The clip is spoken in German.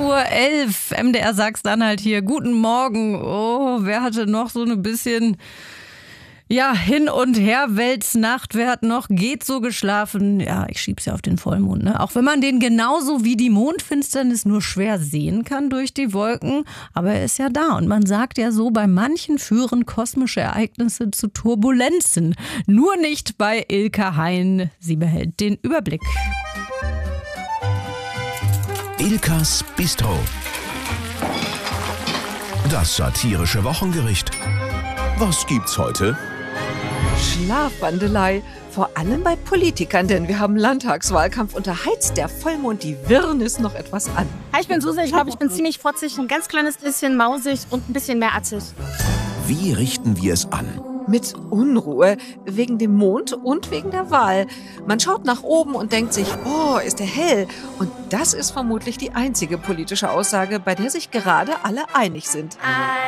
8:11 Uhr, MDR Sachsen-Anhalt hier. Guten Morgen. Oh, wer hatte noch so ein bisschen, ja, hin und her Weltsnacht? Wer hat noch geht so geschlafen? Ja, ich schieb's ja auf den Vollmond, ne? Auch wenn man den genauso wie die Mondfinsternis nur schwer sehen kann durch die Wolken. Aber er ist ja da. Und man sagt ja so, bei manchen führen kosmische Ereignisse zu Turbulenzen. Nur nicht bei Ilka Hein. Sie behält den Überblick. Ilkas Bistro. Das satirische Wochengericht. Was gibt's heute? Schlafwandelei, vor allem bei Politikern, denn wir haben Landtagswahlkampf und da heizt der Vollmond die Wirrnis noch etwas an. Hi, ich bin Susi, ich glaube, ich bin ziemlich fotzig, ein ganz kleines bisschen mausig und ein bisschen mehr atzig. Wie richten wir es an? Mit Unruhe, wegen dem Mond und wegen der Wahl. Man schaut nach oben und denkt sich, oh, ist der hell. Und das ist vermutlich die einzige politische Aussage, bei der sich gerade alle einig sind.